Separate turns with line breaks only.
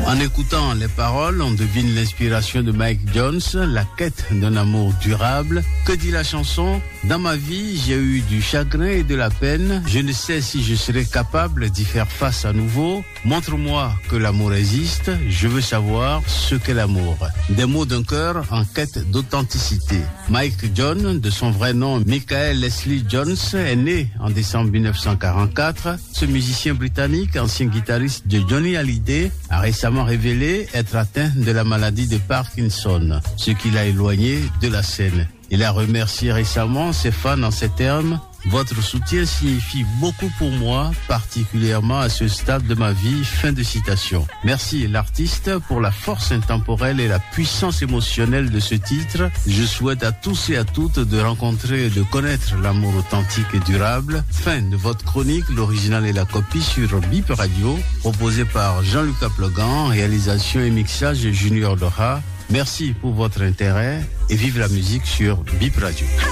En écoutant les paroles, on devine l'inspiration de Mike Jones, la quête d'un amour durable. Que dit la chanson ? Dans ma vie, j'ai eu du chagrin et de la peine. Je ne sais si je serai capable d'y faire face à nouveau. Montre-moi que l'amour existe. Je veux savoir ce qu'est l'amour. Des mots d'un cœur en quête d'authenticité. Mike Jones, de son vrai nom Michael Leslie Jones, est né en décembre 1944. Ce musicien britannique, ancien guitariste de Johnny Hallyday, a récemment révélé être atteint de la maladie de Parkinson, ce qui l'a éloigné de la scène. Il a remercié récemment ses fans en ces termes. Votre soutien signifie beaucoup pour moi, particulièrement à ce stade de ma vie. Fin de citation. Merci l'artiste pour la force intemporelle et la puissance émotionnelle de ce titre. Je souhaite à tous et à toutes de rencontrer et de connaître l'amour authentique et durable. Fin de votre chronique, l'original et la copie sur Bip Radio, proposé par Jean-Lucas Plogan, réalisation et mixage Junior Dora. Merci pour votre intérêt et vive la musique sur Bip Radio.